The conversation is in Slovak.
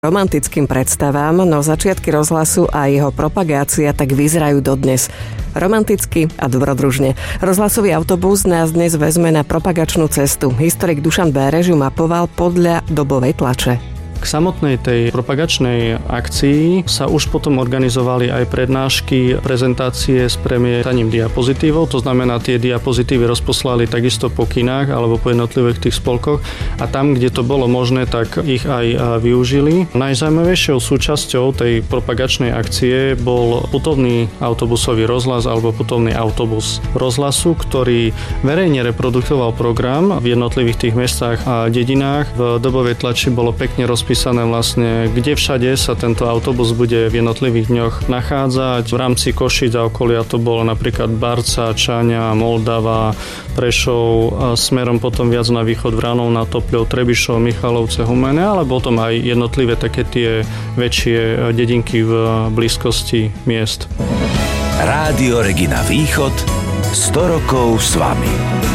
romantickým predstavám, no začiatky rozhlasu a jeho propagácia tak vyzerajú dodnes. Romanticky a dobrodružne. Rozhlasový autobus nás dnes vezme na propagačnú cestu. Historik Dušan Bérež ju mapoval podľa dobovej tlače. K samotnej tej propagačnej akcii sa už potom organizovali aj prednášky, prezentácie s premietaním diapozitívov, to znamená, tie diapozitívy rozposlali takisto po kinách alebo po jednotlivých tých spolkoch a tam, kde to bolo možné, tak ich aj využili. Najzaujímavejšou súčasťou tej propagačnej akcie bol putovný autobusový rozhlas alebo putovný autobus rozhlasu, ktorý verejne reprodukoval program v jednotlivých tých mestách a dedinách. V dobovej tlači bolo pekne rozpísané vlastne, kde všade sa tento autobus bude v jednotlivých dňoch nachádzať. V rámci Košíc a okolia to bolo napríklad Barca, Čaňa, Moldava, Prešov, smerom potom viac na východ Vranov, na Topľov, Trebišov, Michalovce, Humene, ale potom aj jednotlivé také tie väčšie dedinky v blízkosti miest. Rádio Regina Východ 100 rokov s vami.